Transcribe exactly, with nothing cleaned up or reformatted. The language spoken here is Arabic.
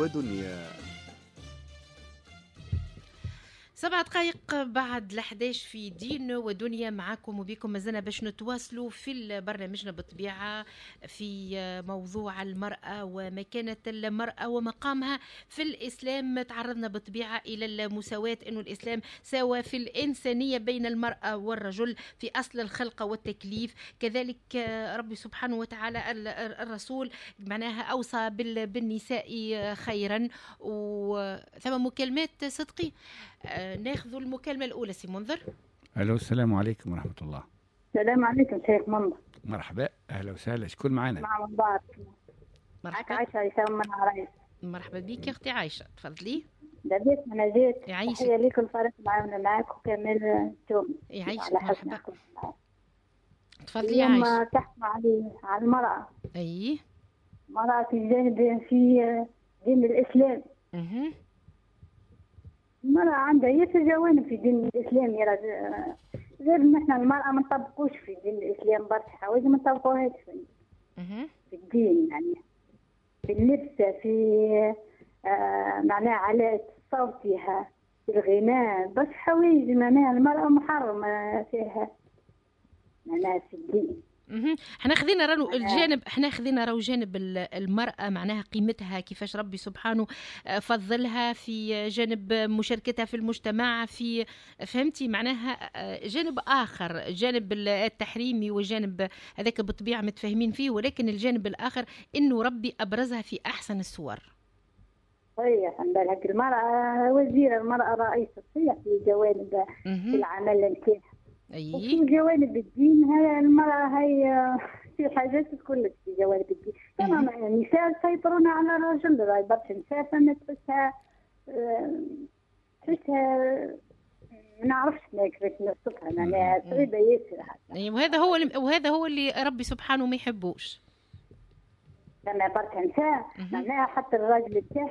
ودنيا. سبع دقائق بعد الحداش في دين ودنيا، معاكم وبكم مازلنا باش نتواصلوا في برنامجنا بالطبيعة في موضوع المرأة ومكانة المرأة ومقامها في الإسلام. تعرضنا بالطبيعة إلى المساواة، إنه الإسلام ساوى في الإنسانية بين المرأة والرجل في أصل الخلقة والتكليف. كذلك ربي سبحانه وتعالى الرسول معناها أوصى بالنساء خيرا. وثم مكالمات صدقي، ناخذ المكالمة الأولى. سي منذر. ألو، السلام عليكم ورحمة الله. السلام عليكم شيخ منذر. مرحبا، أهلا وسهلا. شكون معنا؟ مع مبارك. مرحبا. عايشة يسمى من عرايس. مرحبا بك يا أختي عائشة، تفضلي. لبيت أنا جيت. يعيشك. تحية لكم الفريق معاونا معاك وكامل التوم. يعيشك. مرحبا. تفضلي يا عائشة. اليوم تحكم على على المرأة. أي المرأة في جانب في دين الإسلام. اها المرأة عندها هي في جوانب في دين الإسلام يا غير إن إحنا المرأة ما نطبقوش في دين الإسلام برشا حوايج ما نطبقوهاش في, اها في الدين، يعني في اللبس، في آه معناها على صوتها، في الغناء، بس حوايج معناها المرأة محرمة فيها معناها في الدين. اها احنا خذينا رانو الجانب، احنا خذينا راهو جانب المرأة معناها قيمتها كيفاش ربي سبحانه فضلها في جانب مشاركتها في المجتمع، في فهمتي معناها جانب آخر، جانب التحريمي وجانب هذاك بالطبيعة متفاهمين فيه، ولكن الجانب الآخر إنه ربي أبرزها في أحسن الصور. صحيح، عندها المرأة وزيرة، المرأة رئيسة صحيح في جوانب في العمل نتاعها. أي وفي جوانب الدين هي المرأة هي في حاجات كلش في جوانب الدين. تمام، النساء يسيطرون على الرجل، راهي برشا نساء فما تحسها تحسها ما نعرفش كيفاش نوصفها، معناها صعيبة ياسر حتى. وهذا هو وهذا هو اللي ربي سبحانه ما يحبوش. فما برشا نساء معناها حتى الراجل تاعها